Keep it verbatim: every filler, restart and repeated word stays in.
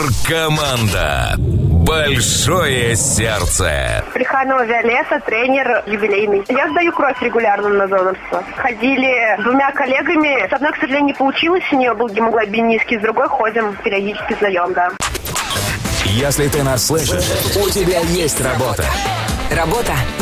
Команда. Большое сердце. Плеханова Виолетта, тренер юбилейный. Я сдаю кровь регулярно на донорство. Ходили с двумя коллегами. С одной, к сожалению, не получилось. У нее был гемоглобин низкий. С другой ходим, периодически сдаем, да. Если ты нас слышишь, у тебя есть работа. Работа